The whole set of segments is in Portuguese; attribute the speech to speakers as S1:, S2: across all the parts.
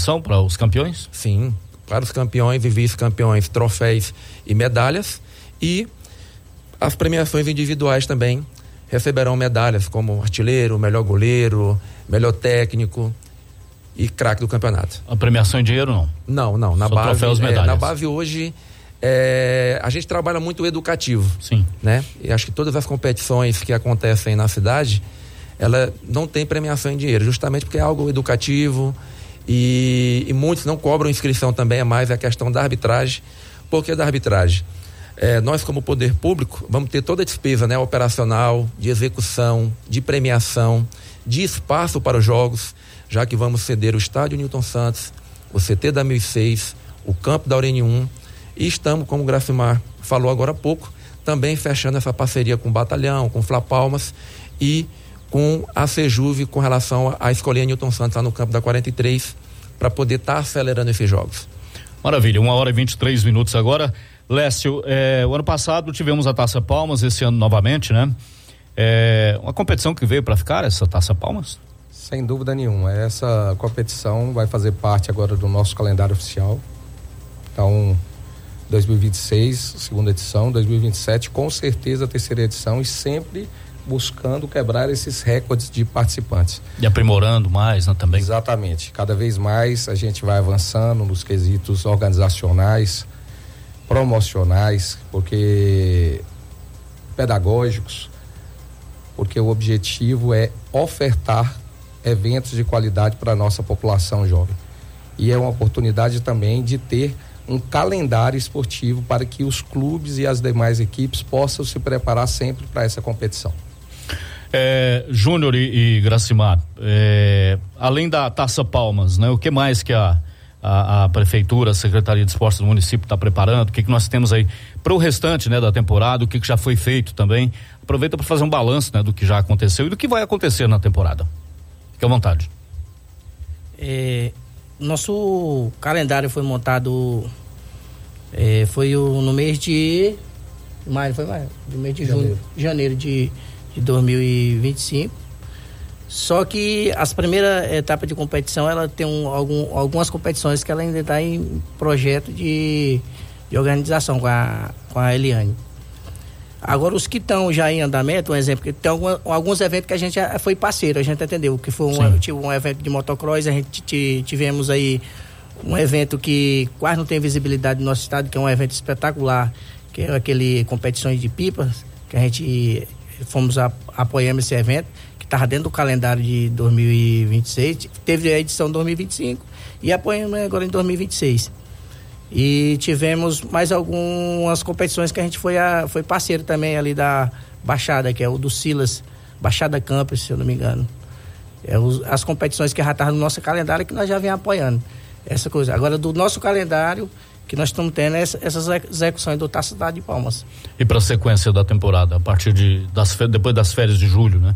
S1: premiação para os campeões?
S2: Sim, para os campeões e vice-campeões, troféus e medalhas, e as premiações individuais também receberão medalhas como artilheiro, melhor goleiro, melhor técnico e craque do campeonato.
S1: A premiação em dinheiro não?
S2: Não, na
S1: só
S2: base,
S1: troféus, medalhas.
S2: Na base hoje a gente trabalha muito educativo.
S1: Sim.
S2: Né? E acho que todas as competições que acontecem na cidade, ela não tem premiação em dinheiro, justamente porque é algo educativo e muitos não cobram inscrição também, é mais a questão da arbitragem. Por que da arbitragem? Nós, como poder público, vamos ter toda a despesa, né, operacional, de execução, de premiação, de espaço para os jogos, já que vamos ceder o estádio Newton Santos, o CT da 1006, o campo da Aurênio 1, e estamos, como o Gracimar falou agora há pouco, também fechando essa parceria com o Batalhão, com o Fla Palmas e com a Sejuve com relação à escolinha Newton Santos lá no campo da 43, para poder estar acelerando esses jogos.
S1: Maravilha, 1h23 agora. Lécio, o ano passado tivemos a Taça Palmas, esse ano novamente, né? Uma competição que veio para ficar, essa Taça Palmas?
S3: Sem dúvida nenhuma, essa competição vai fazer parte agora do nosso calendário oficial. Então, 2026, segunda edição, 2027, com certeza a terceira edição, e sempre buscando quebrar esses recordes de participantes.
S1: E aprimorando mais, né, também?
S3: Exatamente, cada vez mais a gente vai avançando nos quesitos organizacionais, promocionais, porque pedagógicos, porque o objetivo é ofertar eventos de qualidade para a nossa população jovem. E é uma oportunidade também de ter um calendário esportivo para que os clubes e as demais equipes possam se preparar sempre para essa competição.
S1: Júnior e Gracimar, além da Taça Palmas, né? O que mais que a Prefeitura, a Secretaria de Esportes do município está preparando? O que nós temos aí para o restante, né, da temporada? O que já foi feito também? Aproveita para fazer um balanço, né, do que já aconteceu e do que vai acontecer na temporada. Fique à vontade.
S4: Nosso calendário foi montado no mês de maio, no mês de janeiro de 2025. Só que as primeiras etapas de competição, ela tem algumas competições que ela ainda está em projeto de organização com a Eliane. Agora, os que estão já em andamento, um exemplo, que tem alguns eventos que a gente já foi parceiro, a gente entendeu, que foi um evento de motocross, a gente tivemos aí um evento que quase não tem visibilidade no nosso estado, que é um evento espetacular, que é aquele competições de pipas, que a gente apoiamos esse evento, que estava dentro do calendário de 2026, teve a edição 2025 e apoiamos agora em 2026. E tivemos mais algumas competições que a gente foi parceiro também ali da Baixada, que é o do Silas, Baixada Campus, se eu não me engano. As competições que já estavam no nosso calendário, que nós já viemos apoiando. Essa coisa. Agora, do nosso calendário, que nós estamos tendo essas execuções do Taça Cidade de Palmas.
S1: E para a sequência da temporada, a partir depois das férias de julho, né?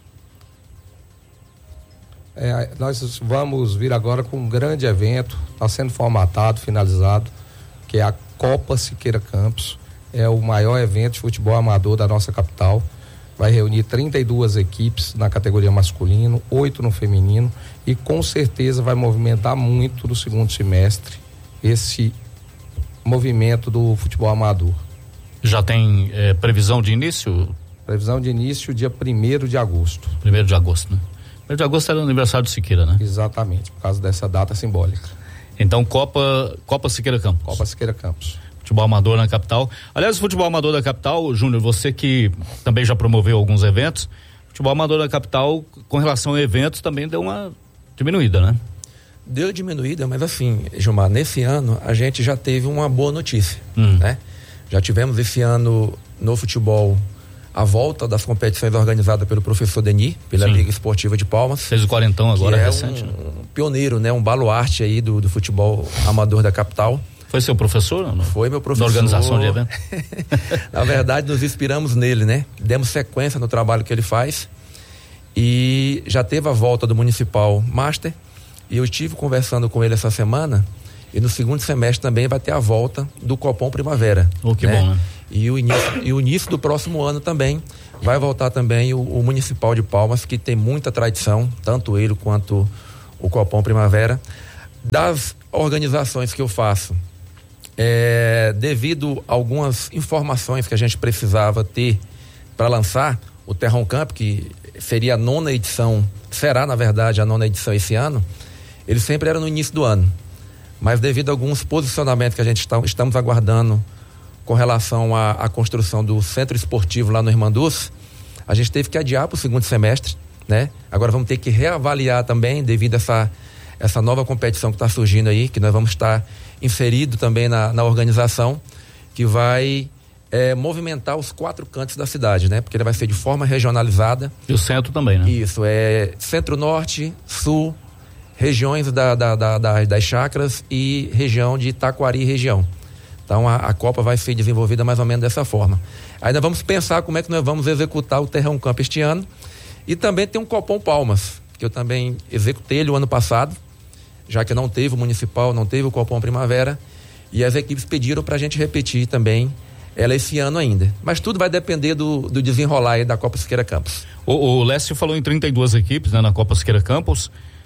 S3: Nós vamos vir agora com um grande evento, está sendo formatado, finalizado, que é a Copa Siqueira Campos. É o maior evento de futebol amador da nossa capital. Vai reunir 32 equipes na categoria masculino, 8 no feminino, e com certeza vai movimentar muito no segundo semestre esse movimento do futebol amador.
S1: Já tem previsão de início?
S3: Previsão de início dia 1º de agosto.
S1: 1º de agosto, né? 1º de agosto era o aniversário do Siqueira, né?
S3: Exatamente, por causa dessa data simbólica.
S1: Então, Copa Siqueira Campos.
S3: Copa Siqueira Campos.
S1: Futebol amador na capital. Aliás, o futebol amador da capital, Júnior, você que também já promoveu alguns eventos, futebol amador da capital, com relação a eventos, também deu uma diminuída, né?
S2: Deu diminuída, mas assim, Gilmar, nesse ano a gente já teve uma boa notícia, né? Já tivemos esse ano no futebol a volta das competições organizadas pelo professor Denis, pela Liga Esportiva de Palmas.
S1: Fez o quarentão agora,
S2: que
S1: recente, né?
S2: Um pioneiro, né? Um baluarte aí do futebol amador da capital.
S1: Foi seu professor ou não?
S2: Foi meu professor.
S1: Na organização de evento?
S2: Na verdade, nos inspiramos nele, né? Demos sequência no trabalho que ele faz e já teve a volta do Municipal Master e eu estive conversando com ele essa semana e no segundo semestre também vai ter a volta do Copom Primavera.
S1: Que bom, né?
S2: E o início do próximo ano também vai voltar também o Municipal de Palmas, que tem muita tradição, tanto ele quanto o Copom Primavera. Das organizações que eu faço, devido a algumas informações que a gente precisava ter para lançar o Terrão Camp, que seria a 9ª edição, será na verdade a 9ª edição esse ano, ele sempre era no início do ano, mas devido a alguns posicionamentos que a gente estamos aguardando com relação à construção do centro esportivo lá no Irmanduz, a gente teve que adiar para o segundo semestre, né? Agora vamos ter que reavaliar também devido a essa nova competição que está surgindo aí, que nós vamos estar inserido também na organização, que vai movimentar os 4 cantos da cidade, né? Porque ele vai ser de forma regionalizada.
S1: E o centro também, né?
S2: Isso, centro-norte, sul, regiões das chacras e região de Taquari região. Então a Copa vai ser desenvolvida mais ou menos dessa forma. Aí nós vamos pensar como é que nós vamos executar o Terrão Camp este ano. E também tem um Copom Palmas, que eu também executei ele o ano passado, já que não teve o municipal, não teve o Copom Primavera, e as equipes pediram para a gente repetir também ela esse ano ainda. Mas tudo vai depender do desenrolar aí da Copa Siqueira Campos.
S1: O Lécio falou em 32 equipes, né, na Copa Siqueira Campos.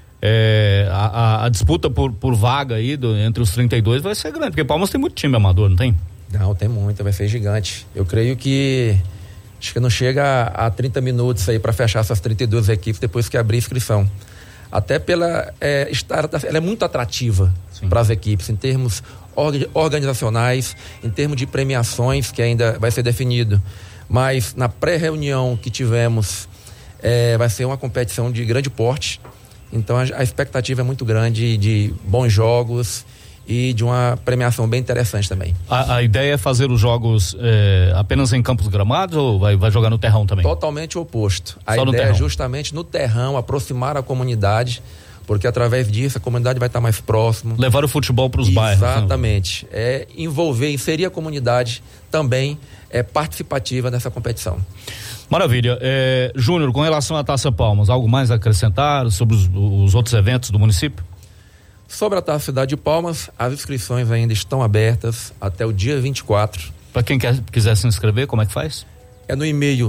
S1: A disputa por vaga aí entre os 32 vai ser grande, porque Palmas tem muito time amador, não tem?
S2: Não, tem muito, vai ser gigante. Eu creio que acho que não chega a 30 minutos aí para fechar essas 32 equipes depois que abrir a inscrição. Até ela é muito atrativa para as equipes em termos organizacionais, em termos de premiações, que ainda vai ser definido. Mas na pré-reunião que tivemos, vai ser uma competição de grande porte. Então a expectativa é muito grande de bons jogos e de uma premiação bem interessante também.
S1: A ideia é fazer os jogos apenas em campos gramados ou vai jogar no terrão também?
S2: Totalmente oposto. A ideia é justamente no terrão, aproximar a comunidade, porque através disso a comunidade vai estar mais próximo.
S1: Levar o futebol para os bairros.
S2: Exatamente. Inserir a comunidade também participativa nessa competição.
S1: Maravilha. Júnior, com relação à Taça Palmas, algo mais a acrescentar sobre os outros eventos do município?
S2: Sobre a Taça Cidade de Palmas, as inscrições ainda estão abertas até o dia 24.
S1: Para quem quiser se inscrever, como é que faz?
S2: É no e-mail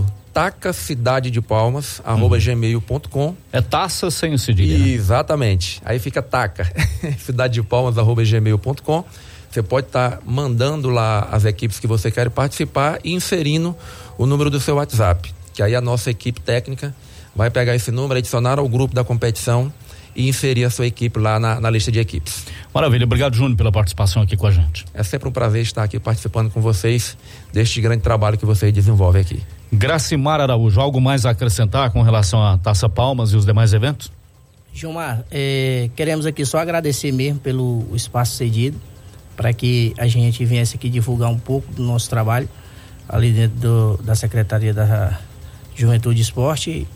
S2: tacacidadedepalmas@gmail.com.
S1: É taça sem o cedilha, né?
S2: Exatamente. Aí fica taca cidadedepalmas@gmail.com. Você pode estar mandando lá as equipes que você quer participar e inserindo o número do seu WhatsApp, que aí a nossa equipe técnica vai pegar esse número, adicionar ao grupo da competição e inserir a sua equipe lá na lista de equipes.
S1: Maravilha, obrigado, Júnior, pela participação aqui com a gente.
S2: É sempre um prazer estar aqui participando com vocês deste grande trabalho que vocês desenvolvem aqui.
S1: Gracimar Araújo, algo mais a acrescentar com relação à Taça Palmas e os demais eventos?
S4: Gilmar, queremos aqui só agradecer mesmo pelo espaço cedido, para que a gente viesse aqui divulgar um pouco do nosso trabalho ali dentro da Secretaria da Juventude e Esporte,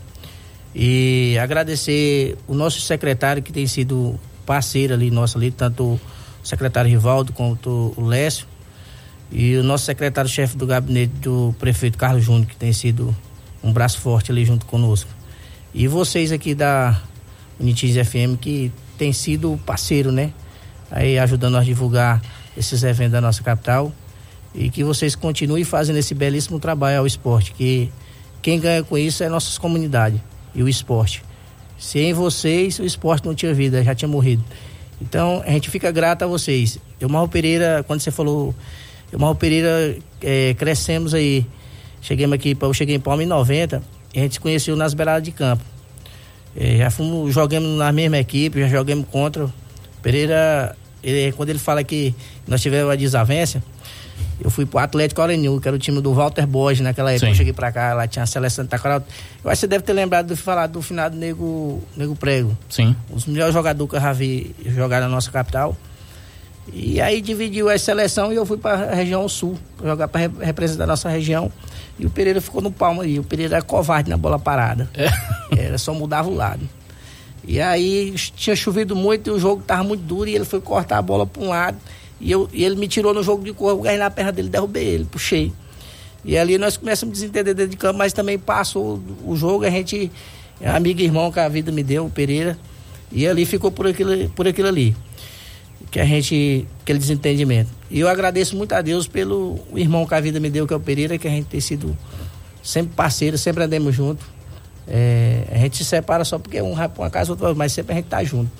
S4: e agradecer o nosso secretário que tem sido parceiro ali nosso ali, tanto o secretário Rivaldo quanto o Lécio, e o nosso secretário-chefe do gabinete do prefeito Carlos Júnior, que tem sido um braço forte ali junto conosco, e vocês aqui da Unitiz FM que tem sido parceiro, né, aí ajudando a divulgar esses eventos da nossa capital, e que vocês continuem fazendo esse belíssimo trabalho ao esporte, que quem ganha com isso é nossas comunidades e o esporte. Sem vocês o esporte não tinha vida, já tinha morrido. Então a gente fica grato a vocês. Marro Pereira, quando você falou, Marro Pereira, crescemos aí, eu cheguei em Palma em 90, e a gente se conheceu nas beiradas de campo. Jogamos na mesma equipe, já jogamos contra. Pereira, quando ele fala que nós tivemos uma desavença, eu fui pro Atlético Arenil, que era o time do Walter Borges naquela época. Sim. Eu cheguei pra cá, lá tinha a seleção de Taquaral. Eu acho que você deve ter lembrado de falar do finado Nego Prego.
S1: Sim.
S4: Os melhores jogadores que eu já vi jogar na nossa capital. E aí dividiu a seleção e eu fui pra região sul, pra jogar pra representar a nossa região. E o Pereira ficou no palmo aí. O Pereira era covarde na bola parada. Era só mudava o lado. E aí tinha chovido muito e o jogo tava muito duro, e ele foi cortar a bola para um lado e ele me tirou no jogo de corpo, eu ganhei na perna dele, derrubei ele, puxei. E ali nós começamos a desentender dentro de campo, mas também passou o jogo, a gente, amigo e irmão que a vida me deu, o Pereira, e ali ficou por aquilo ali, aquele desentendimento. E eu agradeço muito a Deus pelo irmão que a vida me deu, que é o Pereira, que a gente tem sido sempre parceiro, sempre andamos juntos. A gente se separa só porque um vai pra uma casa, outro, mas sempre a gente tá junto.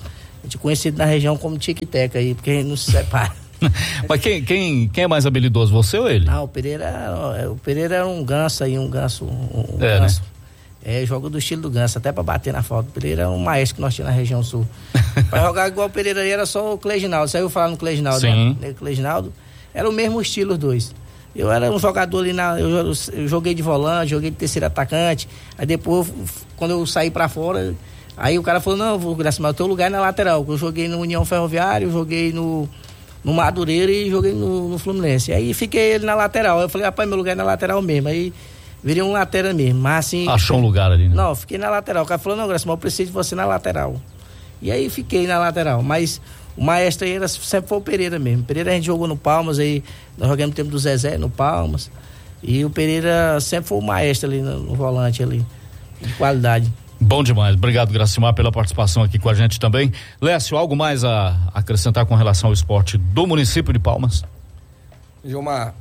S4: A gente é conhecido na região como tic-tac aí, porque a gente não se separa.
S1: Mas quem é mais habilidoso, você ou ele?
S4: Não, o Pereira era um ganso aí, um ganso.
S1: Ganso.
S4: Né? Joga do estilo do ganso, até pra bater na falta. O Pereira é um maestro que nós tínhamos na região sul. Pra jogar igual o Pereira aí era só o Cleginaldo. Você ouviu falar no Cleginaldo?
S1: Sim.
S4: Né? O Cleginaldo era o mesmo estilo, os dois. Eu era um jogador ali eu joguei de volante, joguei de terceiro atacante. Aí depois, quando eu saí pra fora, aí o cara falou, não, Graça, mas o teu lugar é na lateral. Eu joguei no União Ferroviária, eu joguei no Madureira e joguei no Fluminense. Aí fiquei ele na lateral. Eu falei, rapaz, meu lugar é na lateral mesmo. Aí virei um lateral mesmo. Mas assim.
S1: Achou um lugar ali, né?
S4: Não, fiquei na lateral. O cara falou, não, Graça, mas eu preciso de você na lateral. E aí fiquei na lateral. Mas o maestro aí sempre foi o Pereira mesmo. Pereira a gente jogou no Palmas, aí nós jogamos no tempo do Zezé no Palmas. E o Pereira sempre foi o maestro ali no volante ali, de qualidade.
S1: Bom demais, obrigado Gracimar pela participação aqui com a gente também. Lécio, algo mais a acrescentar com relação ao esporte do município de Palmas?
S3: Gilmar,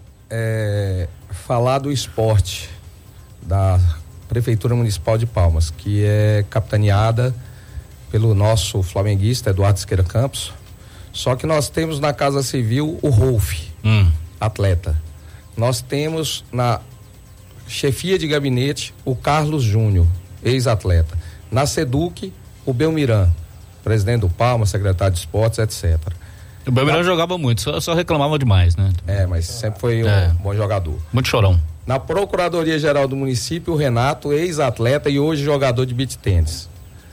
S3: falar do esporte da Prefeitura Municipal de Palmas, que é capitaneada pelo nosso flamenguista Eduardo Siqueira Campos, só que nós temos na Casa Civil o Rolf, atleta. Nós temos na chefia de gabinete o Carlos Júnior, ex-atleta. Na SEDUC, o Belmiran, presidente do Palmas, secretário de esportes, etc.
S1: O Belmiran jogava muito, só reclamava demais, né?
S3: Mas sempre foi um bom jogador.
S1: Muito chorão.
S3: Na Procuradoria-Geral do município, o Renato, ex-atleta e hoje jogador de beach tênis.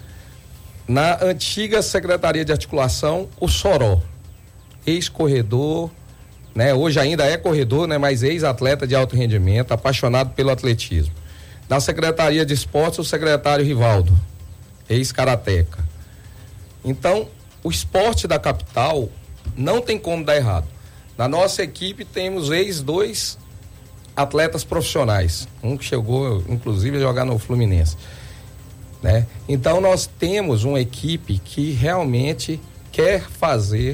S3: Na antiga Secretaria de Articulação, o Soró, ex-corredor, né? Hoje ainda é corredor, né? Mas ex-atleta de alto rendimento, apaixonado pelo atletismo. Na Secretaria de Esportes, o secretário Rivaldo, ex-karateca. Então, o esporte da capital não tem como dar errado. Na nossa equipe temos dois atletas profissionais, um que chegou inclusive a jogar no Fluminense, né? Então nós temos uma equipe que realmente quer fazer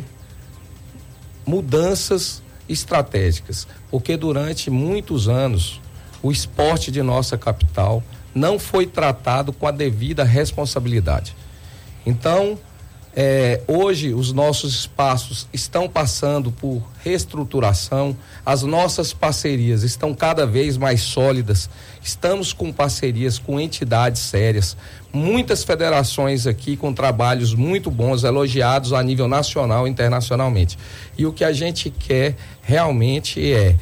S3: mudanças estratégicas, porque durante muitos anos o esporte de nossa capital não foi tratado com a devida responsabilidade. Então, hoje os nossos espaços estão passando por reestruturação, as nossas parcerias estão cada vez mais sólidas, estamos com parcerias com entidades sérias, muitas federações aqui com trabalhos muito bons, elogiados a nível nacional e internacionalmente. E o que a gente quer realmente é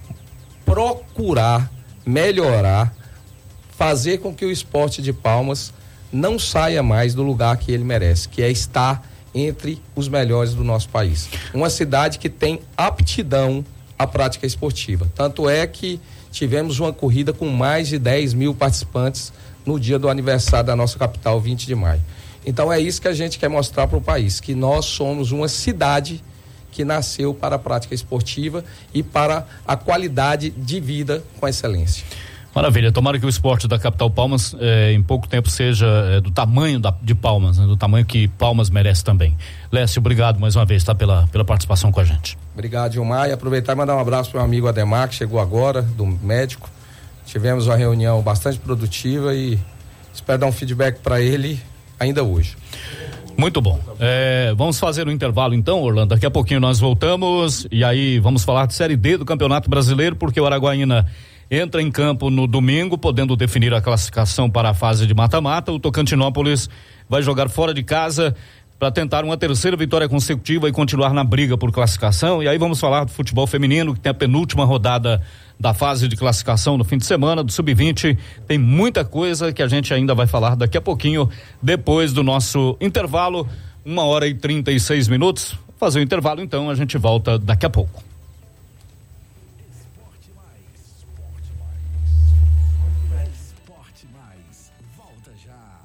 S3: procurar melhorar, fazer com que o esporte de Palmas não saia mais do lugar que ele merece, que é estar entre os melhores do nosso país. Uma cidade que tem aptidão à prática esportiva. Tanto é que tivemos uma corrida com mais de 10 mil participantes no dia do aniversário da nossa capital, 20 de maio. Então é isso que a gente quer mostrar para o país, que nós somos uma cidade que nasceu para a prática esportiva e para a qualidade de vida com excelência.
S1: Maravilha, tomara que o esporte da capital Palmas em pouco tempo seja do tamanho de Palmas, né? Do tamanho que Palmas merece também. Lécio, obrigado mais uma vez, tá? Pela participação com a gente.
S3: Obrigado, Gilmar, e aproveitar e mandar um abraço para o meu amigo Ademar, que chegou agora, do médico. Tivemos uma reunião bastante produtiva e espero dar um feedback para ele ainda hoje.
S1: Muito bom. Vamos fazer um intervalo então, Orlando. Daqui a pouquinho nós voltamos e aí vamos falar de Série D do Campeonato Brasileiro, porque o Araguaína entra em campo no domingo, podendo definir a classificação para a fase de mata-mata. O Tocantinópolis vai jogar fora de casa para tentar uma terceira vitória consecutiva e continuar na briga por classificação. E aí vamos falar do futebol feminino, que tem a penúltima rodada da fase de classificação no fim de semana, do Sub-20. Tem muita coisa que a gente ainda vai falar daqui a pouquinho, depois do nosso intervalo, 1h36. Vou fazer o intervalo então, a gente volta daqui a pouco.
S5: Esporte Mais, volta já.